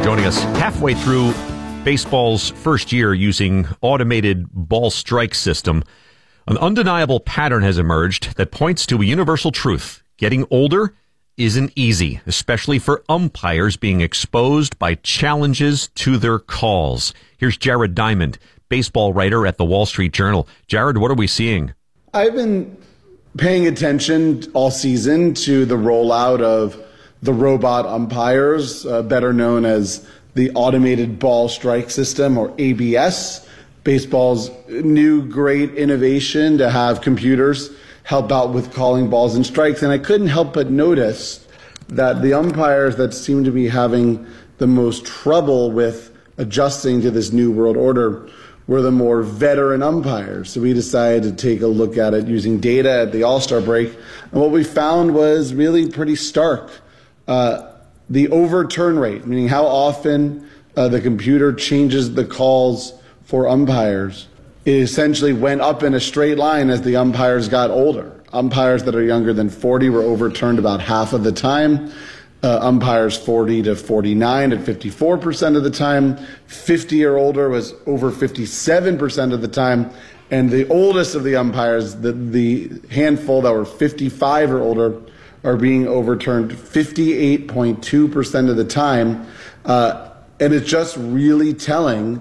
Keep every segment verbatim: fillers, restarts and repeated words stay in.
joining us halfway through baseball's first year using automated ball strike system. An undeniable pattern has emerged that points to a universal truth. Getting older isn't easy, especially for umpires being exposed by challenges to their calls. Here's Jared Diamond, baseball writer at the Wall Street Journal. Jared, what are we seeing? I've been paying attention all season to the rollout of the robot umpires, uh, better known as the Automated Ball Strike System, or A B S, baseball's new great innovation to have computers help out with calling balls and strikes. And I couldn't help but notice that the umpires that seem to be having the most trouble with adjusting to this new world order were the more veteran umpires. So we decided to take a look at it using data at the All-Star break. And what we found was really pretty stark. Uh, the overturn rate, meaning how often uh, the computer changes the calls for umpires, it essentially went up in a straight line as the umpires got older. Umpires that are younger than forty were overturned about half of the time. Uh, umpires forty to forty-nine at fifty-four percent of the time. fifty or older was over fifty-seven percent of the time. And the oldest of the umpires, the, the handful that were fifty-five or older, are being overturned fifty-eight point two percent of the time. Uh, and it's just really telling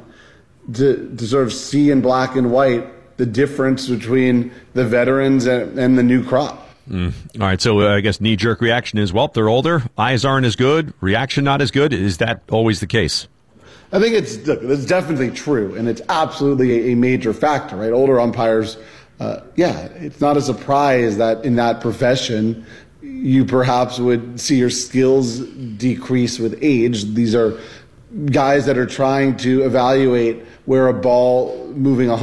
to, to sort of see in black and white the difference between the veterans and, and the new crop. Mm. All right, so uh, I guess knee-jerk reaction is, well, they're older, eyes aren't as good, reaction not as good. Is that always the case? I think it's, look, it's definitely true, and it's absolutely a, a major factor, right? Older umpires, uh, yeah, it's not a surprise that in that profession you perhaps would see your skills decrease with age. These are guys that are trying to evaluate where a ball moving